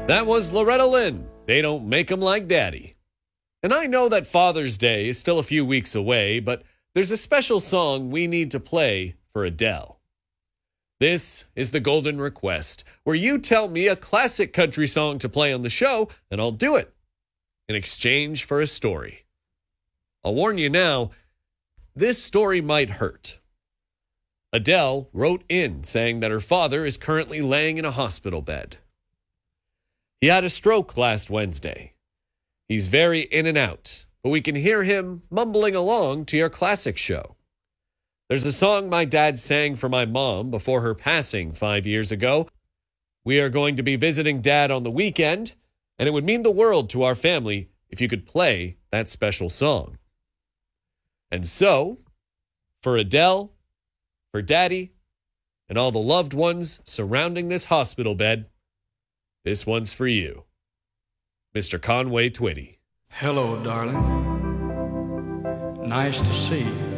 That was Loretta Lynn. They don't make 'em like Daddy. And I know that Father's Day is still a few weeks away, but there's a special song we need to play for Adele. This is the Golden Request, where you tell me a classic country song to play on the show, and I'll do it in exchange for a story. I'll warn you now, this story might hurt. Adele wrote in saying that her father is currently laying in a hospital bed. He had a stroke last Wednesday. He's very in and out, but we can hear him mumbling along to your classic show. There's a song my dad sang for my mom before her passing 5 years ago. We are going to be visiting Dad on the weekend, and it would mean the world to our family if you could play that special song. And so, for Adele, for Daddy, and all the loved ones surrounding this hospital bed, this one's for you, Mr. Conway Twitty. Hello, darling. Nice to see you.